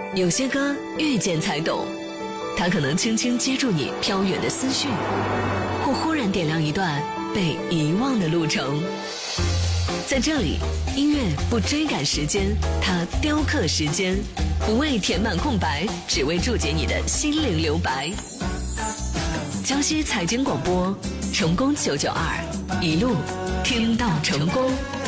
有些歌遇见才懂，它可能轻轻接住你飘远的思绪，或忽然点亮一段被遗忘的路程。在这里，音乐不追赶时间，它雕刻时间，不为填满空白，只为注解你的心灵留白。江西财经广播，成功992，一路听到成功。